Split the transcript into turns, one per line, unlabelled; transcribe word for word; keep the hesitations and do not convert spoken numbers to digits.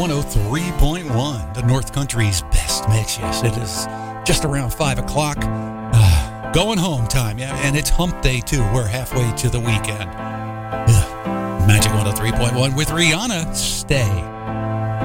one oh three point one, the North Country's best mix. Yes, it is just around five o'clock. Uh, going home time, yeah, and it's hump day, too. We're halfway to the weekend. Ugh. Magic one oh three point one with Rihanna. Stay.